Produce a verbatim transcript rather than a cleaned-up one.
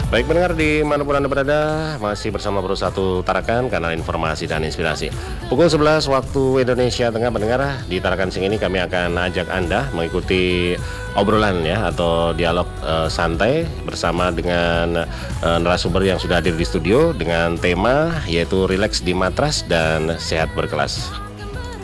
Baik pendengar dimanapun Anda berada, masih bersama Bro Satu Tarakan, kanal informasi dan inspirasi. Pukul sebelas waktu Indonesia Tengah pendengar, di Tarakan Sing ini kami akan ajak Anda mengikuti obrolan ya atau dialog uh, santai bersama dengan uh, narasumber yang sudah hadir di studio dengan tema yaitu rileks di matras dan sehat berkelas.